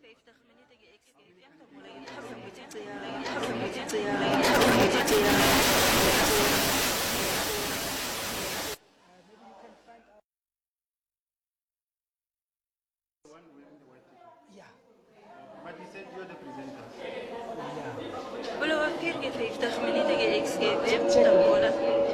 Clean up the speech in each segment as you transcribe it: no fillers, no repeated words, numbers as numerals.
Yeah. But he said you're the presenters. Yeah. ولو 54 minuten XGFM تمولا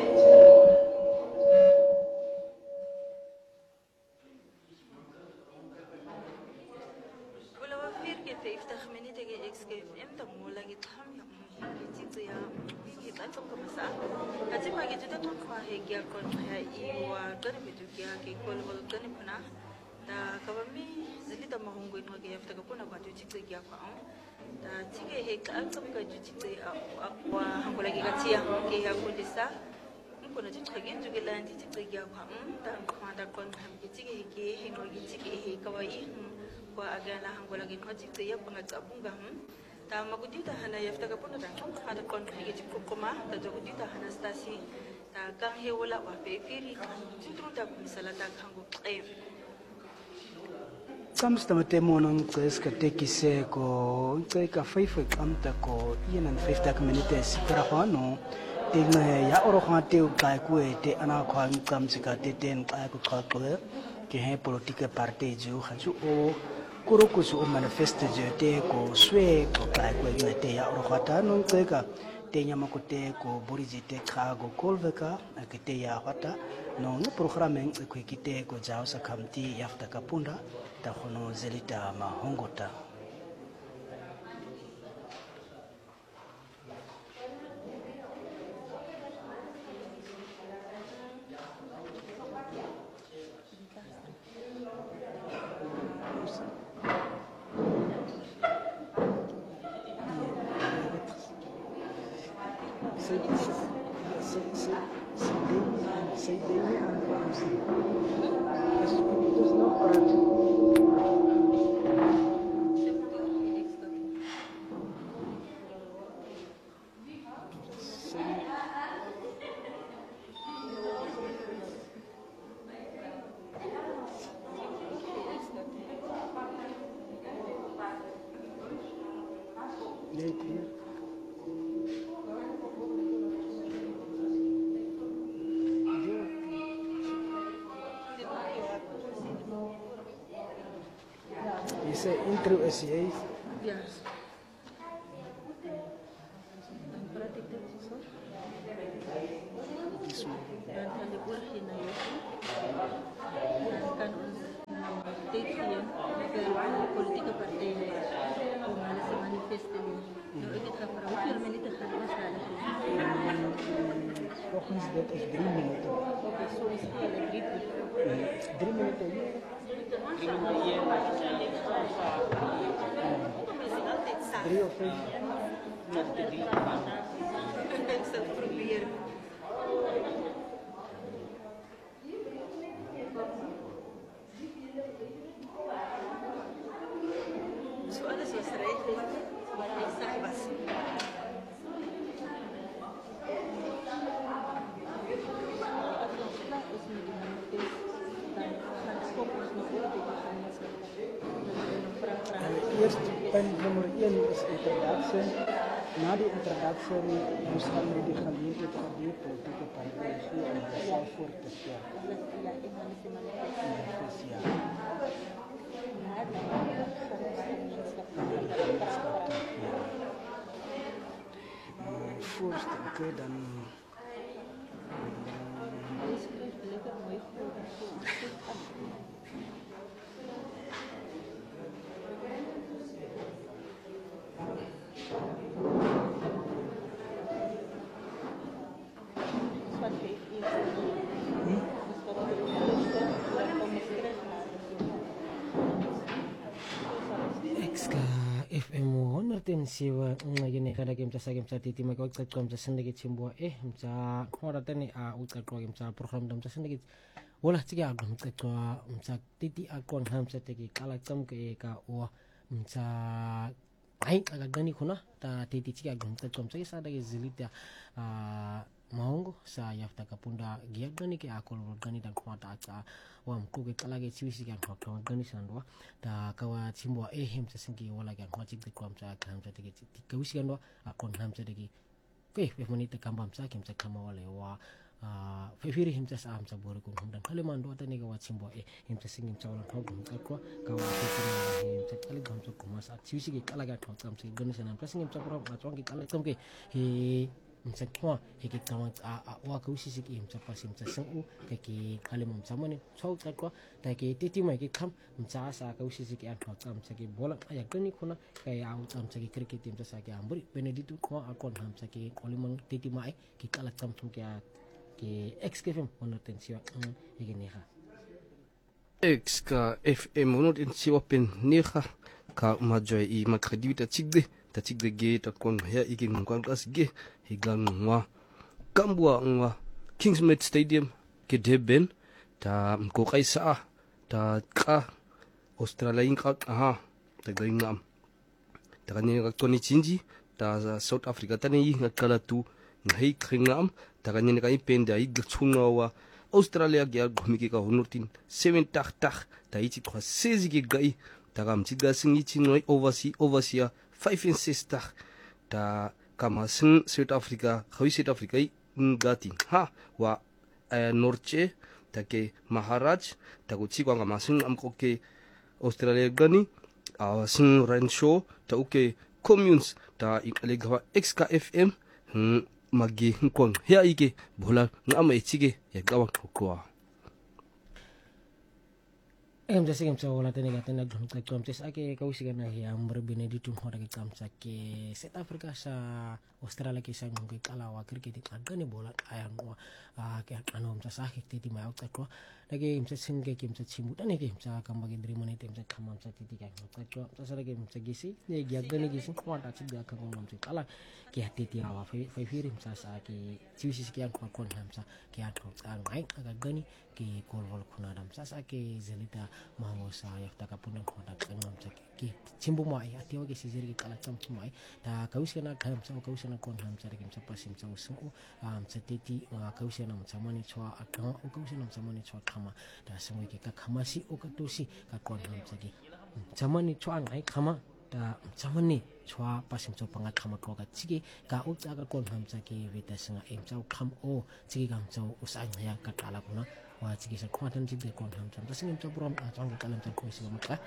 ولو 54 minuten XGFM تمولا يتهم يتيجي يتأثر كمسا هتما يجد تقوى هيك يكون إيوا قرب تجيا كي كل ولد بنا دا كوامي زلي دا مهونغو إنو كي يفتكر كنا باتو تيجي يا كأم دا تيجي هيك أكتر كجوتي أقوى هنقول لك كتيا كي يكون لسا kuna chichigin jugila anti chichigia kwa da kwanda kon ham chichigi ke hino chichigi he kawai kwa agala hangola ke chichigi ya bunga tsabunga ta magudita hana yaftaka puna da kwanda kon ke chikukuma da jogudita hana stasi ta kan he wala wa pe firi chutru ta kumisala ta kango Samstamate monang tseska tekise ko tseka faifa kamta ko yenan 50 minutes karahano tinga ya oro khate kai ku te ana khang kam sika te ten kai ku khakle ke he politique party ju khachu o kuro ku su manifeste je te ko swe ko kai ku te ya oro khata non tseka te nyama ko te ko boriji te khago kolveka ke te ya khata no no programme ku kite ko jao sa kamti yafta kapunda ta khono zelita mahongota Ise intro SCA. Yes. Dan halibur hinayosi kan tekien dari politika partai umala sa manifesto no ikit ka para ukil menita khalas dala Volgens dit is 3 minuten. okay so is it agreed 3 minuten. 3 of 5. Sa probeer سؤال سريع صح بس Eerst punt nummer 1 is introductie. Na die introductie moest gaan we die gelegenheid van die politieke partij en zelf voor te stellen. Ja. Voorstel, oké, dan... FM 107 ngayene kada game sa titi magog sa kom sa sendegit simbo sa hora tani utka ko game sa program dam sa sendegit wala tiga agam ko sa titi akon ham sa tegi kala kam ke ka o sa ai aga gani kuna ta titi tiga agam kom sa isa dagi zilita maungo sa yafta kapunda giagani ke akol gani dan kwata ata wa mkuke kala ke chiwisi kan khok thong gani sandwa ta kawa chimbwa himcha singi wala kan khachik de kwamcha khamcha de kawisi kan akon hamcha de ki ke mani te kambam cha kimcha khama wala wa fefiri himcha sa amcha bor ko humdan khale mando ta ne kawa chimbwa himcha singi himcha wala thok gum ka ko kawa himcha kali gamcha kuma sa chiwisi ke kala ga thok kamcha gani sanam ka singi himcha pro ma chong ki kala tom ke he msa kwa hiki kama wa kausi siki msa pasi msa sengu kaki kali msa mani chau kwa ta ki titi mai ki kam msa sa kausi siki an hota msa ki bola aya gani kuna kaya au msa ki cricket msa sa ki amburi beneditu kwa akon msa ki kolimang titi mai ki kala kam kia ki XKFM ono tensiwa hiki niha XKFM ono tensiwa pen niha ka majoy I makrediwita chigde ta chigde ge ta kon ya iki ngwan kas ge higang ngwa kambua ngwa Kingsmead Stadium ke Durban ta mko kaisa ta ka Australia inka ta gaingam ta kani ka toni chinji ta South Africa ta ni ngakala tu ngai kringam ta kani ka ipenda I gchunga wa Australia ge gumiki ka honortin 7 tak ta ichi kwa sezi ge gai ta kam chiga singi chinoi overseas 5 and 6 tak ta kama sing South Africa khawi South Africa ngati wa Norche ta ke Maharaj ta ku chikwa kama sing am ko ke Australia gani sing Rancho ta uke communes ta ikale gawa XKFM magi ngkong ya ike bola ngama ichige ya gawa ko jasa game sa wala tani gatan nagdum ka komtes ake kausi kana ya marbine di tum hora ke kamsa ke South Africa sa Australia ke sang ke kala wa cricket agani bola ayang wa ke anom sa sakit titi mai out ko lagi imsa singe ke imsa chimu tani ke imsa kambagi dari mani te imsa khamam sa titi ka ko sa sara ke imsa gisi ne gyagani gisi ko ta chi ga ka ngom se kala ke titi awa fe firi imsa sa ke chiwisi ke ko kon hamsa ke atro ngai aga gani ke kolwal kuna dam sa ke zelita mau sa yafta kapuna khota ngam sa ke chimbu mai ati wa ke sizir ke kala tam mai ta kausena kham sa kausena kon ham sa ke sa pasim sa usu sa titi kausena sa mani chwa akang kausena sa mani chwa khama ta samoi ke ka khamasi o ka tosi ka kon ham sa ke chamani chwa ngai khama ta chamani chwa pasim so panga khama ko ka chigi ka utsa ka kon ham sa ke veta sanga em chau kham o chigi gam chau usang ya ka kala kuna wa chigi sa khwatan chigi kon ham cham ta singim cha brom a chang ka kalam cha ko si ma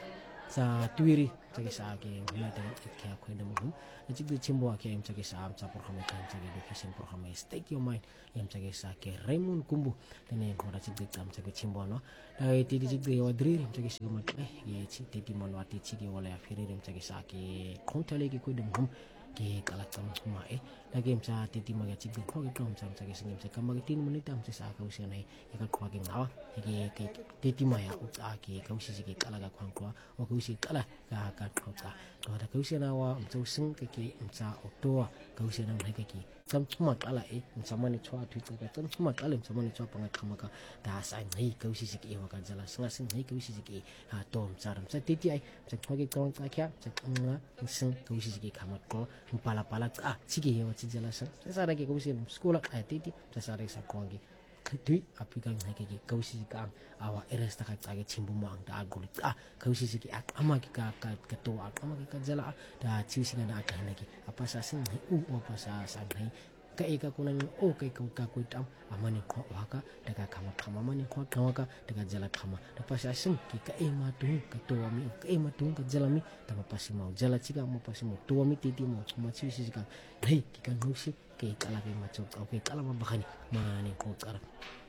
sa tuiri chagi sa ke huna da ke ko da mu chigi chimbo ke em chagi sa am cha program ka chagi education program stake your mind em chagi sa ke Raymond Kumbu tene ko da chigi am chagi chimbo no da ti di chigi wa dri chagi si ma ye chi ti man wa ti chigi wala ya fere em chagi sa ke kontale ke ko da mu ke kala kam mai la game sa titi maga chik ko ke kam sam sa ke singim sa kamag 3 minute am sa ka usia nai ya ka kwa ke ngawa ke titi maya uta ke ka usi ke kala ga kwang kwa o ka usi kala ka ka ka to da ka usia na wa so sing ke sa okto ka usia na ke sam chuma kala sama ni chwa tu ka sam chuma kala sama ni chwa panga khamaka da sa ngai ka usi ke wa ka jala singa sing ngai ka usi ke tom saram sa titi ai sa kwa ke kam ka kya sa nga sing ka usi ke khamat ko pala chigi yo chijala sa sara ke kausi sekolah titi sara sa kongi tui apika ngai ke kausi ka awa eresta ka tage chimbu mang da agul kausi ke ama ke ka to ama ke ka jala da chiusi na ka nai apa sa sing apa sa ngai ka eka kunan o ka ko tam amani ko waka daga kama mani ko ka daga jala kama da pasa sing ki ka ema tu ka to ami ka ema tu ka jala mi ta pasi mau jala chiga mo pasi mo to ami titi mo cuma chiusi ka nei ki kan husi ke kala ke macho ke kala ma bahani mani ko kara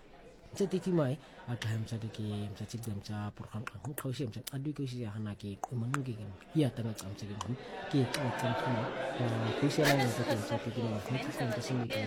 titi mai ada ham sa deki sa chigam sa program ang khausi am sa adu ko si hana ke manung ke ya tanam am sa ke ka kuma ko si ala sa titi ma ko ta sini ke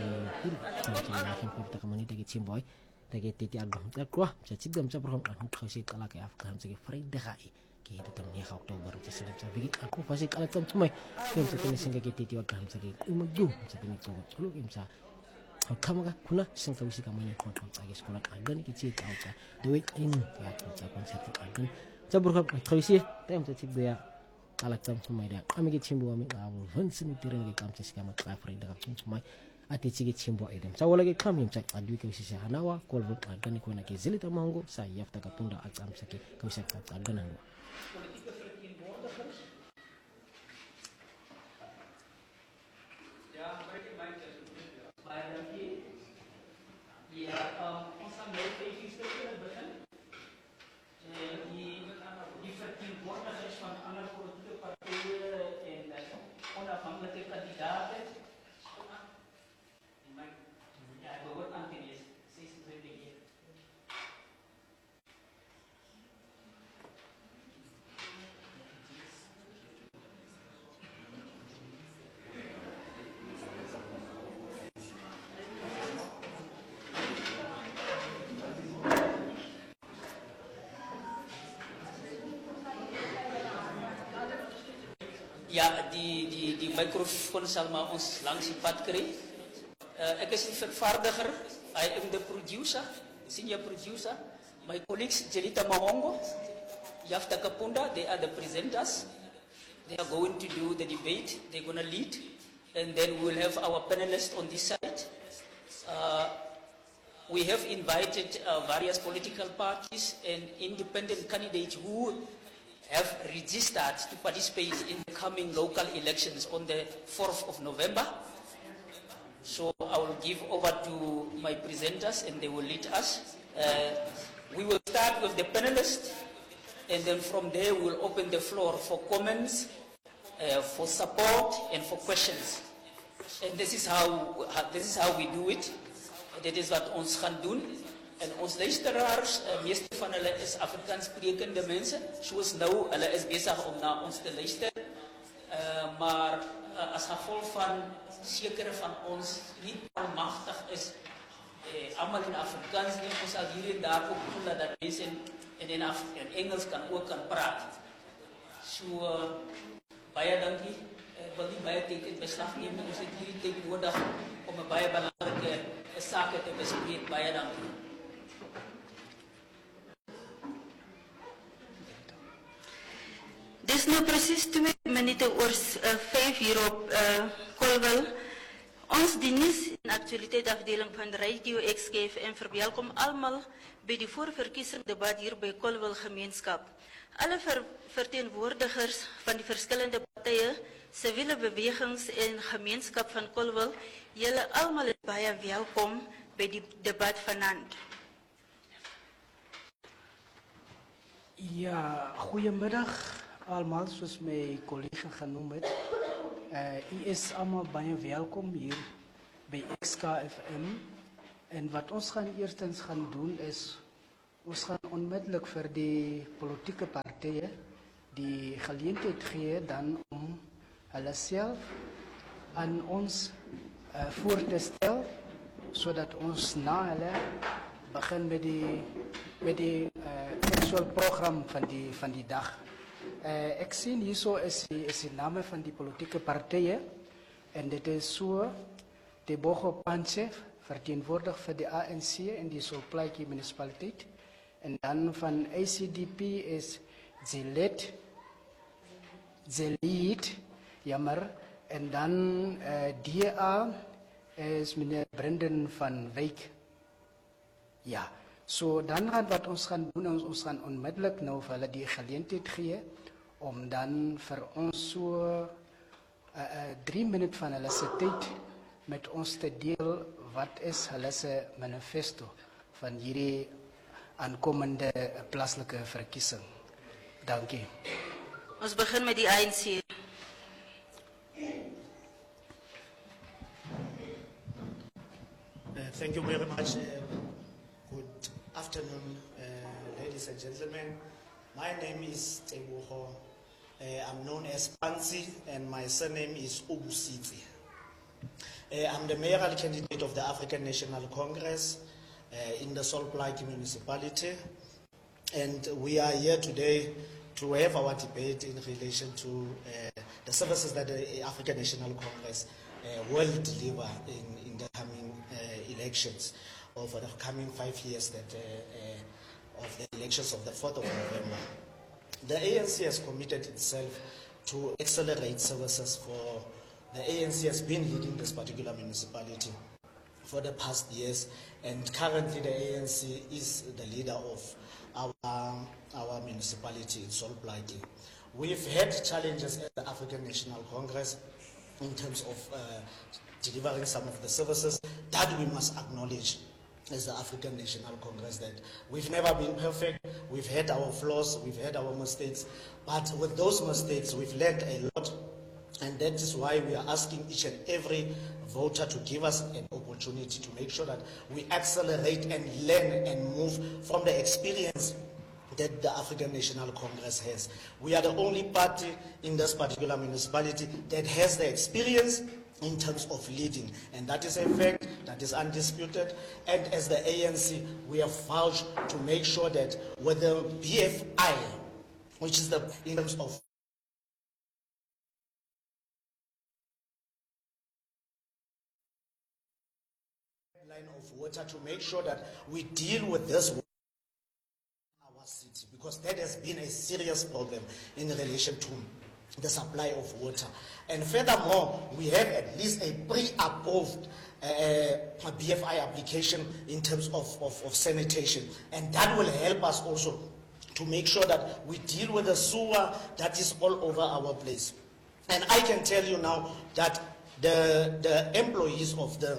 sa ko ta kamani deki chimboy deki titi album ta ko sa chigam sa program ang khausi kala ke afghan sa ke frida khai ke ta ni ha oktober sa sa bigi aku pasti kala tam tumai ke sa kini singa ke titi wa kam sa ke umagu sa kini to lu im sa kama kuna sing ka wisi kamanya ko ta ge sekolah agan ki ci ta ta dewe in ya ta konsep agan ta burka ka wisi ta am ta ci ya ala tam sumai da ami ki cimbu ami awu hansin tiren ge kam ci kama ka frida kam sumai ati chigi chimbo edem sa wala ke khamim sa adu ke sisa hanawa kolvo agani kona ke zilita mango sa yafta kapunda atsam sake kamsa agana no Ja, die microfoon zal maar ons langs die pad krijgen. Ik is een vervaardiger, I am the producer, senior producer. My colleagues, Jelita Mahongo, Yafta Kapunda, they are the presenters. They are going to do the debate, they're going to lead. And then we'll have our panelists on this side. We have invited various political parties and independent candidates who have registered to participate in the coming local elections on the 4th of November. So I will give over to my presenters and they will lead us. We will start with the panelists and then from there we will open the floor for comments, for support and for questions. And this is how we do it. Dit is wat ons gaan doen. En ons luisteraars, meeste van hulle is Afrikaans sprekende mense, soos nou, hulle is besig om na ons te luister. Maar as gevolg van sekere van ons nie almagtig is, allemaal in Afrikaans nie, ons sal hier en daar ook doen dat mense in Engels ook kan praat. So, baie dankie. Ek wil nie baie tyd in beslag neem, ons het hierdie tyd nodig om 'n baie belangrike saak te bespreek. Baie dankie. Dis nou precies 2 minute oor 5 hier op Kolwel. Ons dienis en actualiteitsafdeling van Radio XKFM verwelkom allemaal bij die voorverkiesingsdebat hier bij Kolwel gemeenskap. Alle verteenwoordigers van die verschillende partijen, civiele bewegings en gemeenskap van Kolwel, jullie allemaal is baie welkom bij die debat vanavond. Ja, goedemiddag allemaal, zoals mijn collega genoemd heeft. U is allemaal baie welkom hier bij XKFM. En wat ons gaan eerstens gaan doen is, ons gaan onmiddellijk voor die politieke partijen die geleentheid geven dan om hulle self aan ons voor te stellen, zodat ons na hulle begin met die actual programma van die dag. Ik zie hier zo is de naam van die politieke partijen en dit is zo de Bogo Panche, vertegenwoordigd voor de ANC in die Solplaatje municipaliteit. En dan van ACDP is Zelit, jammer. En dan DA is meneer Brendan van Wyk. Ja, so dan gaan wat ons gaan doen, ons gaan onmiddellik nou vir hulle die geleentheid gee om dan vir ons so 3 minute van hulle se tyd met ons te deel wat is hulle se manifesto van hierdie aankomende plaaslike verkiesing. Dankie. Ons begin met die ANC. Thank you very much. Good afternoon, ladies and gentlemen. My name is Teboho. I'm known as Pansi, and my surname is Ubusitsi. I'm the mayoral candidate of the African National Congress in the Solplaatje municipality, and we are here today to have our debate in relation to the services that the African National Congress will deliver in the coming elections over the coming 5 years that of the elections of the 4th of November. The ANC has committed itself to accelerate services for the ANC has been leading this particular municipality for the past years, and currently the ANC is the leader of our municipality in Solplaatje. We've had challenges at the African National Congress in terms of delivering some of the services that we must acknowledge as the African National Congress, that we've never been perfect, we've had our flaws, we've had our mistakes, but with those mistakes we've learned a lot, and that is why we are asking each and every voter to give us an opportunity to make sure that we accelerate and learn and move from the experience that the African National Congress has. We are the only party in this particular municipality that has the experience in terms of leading, and that is a fact that is undisputed. And as the ANC, we have vowed to make sure that with the BFI, which is the in terms of line of water, to make sure that we deal with this our city, because that has been a serious problem in relation to the supply of water. And furthermore, we have at least a pre-approved BFI application in terms of sanitation, and that will help us also to make sure that we deal with the sewer that is all over our place. And I can tell you now that the employees of the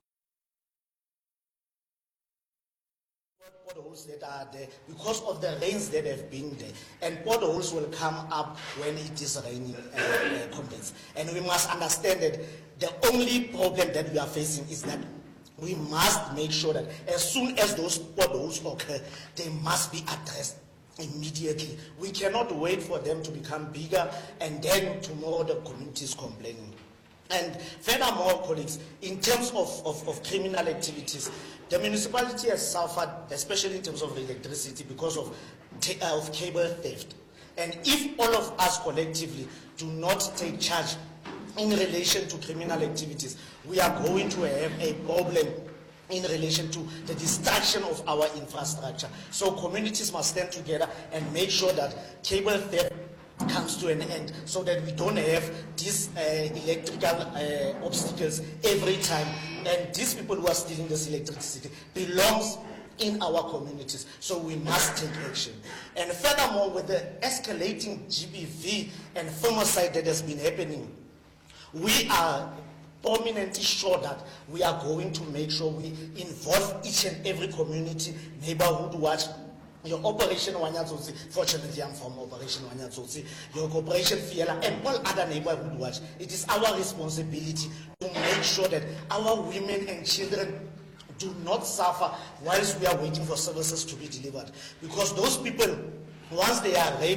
potholes that are there, because of the rains that have been there, and potholes will come up when it is raining condense. And we must understand that the only problem that we are facing is that we must make sure that as soon as those potholes occur, they must be addressed immediately. We cannot wait for them to become bigger and then tomorrow the community is complaining. And furthermore, colleagues, in terms of criminal activities, the municipality has suffered, especially in terms of electricity, because of cable theft. And if all of us collectively do not take charge in relation to criminal activities, we are going to have a problem in relation to the destruction of our infrastructure. So communities must stand together and make sure that cable theft comes to an end, so that we don't have these electrical obstacles every time. And these people who are stealing this electricity belongs in our communities, so we must take action. And furthermore, with the escalating GBV and femicide that has been happening, we are prominently sure that we are going to make sure we involve each and every community, neighborhood watch, your Operation Wanyatsotsi, fortunately I'm from Operation Wanyatsotsi, your Operation Fiela, and all other neighborhood watch. It is our responsibility to make sure that our women and children do not suffer whilst we are waiting for services to be delivered. Because those people, once they are raped,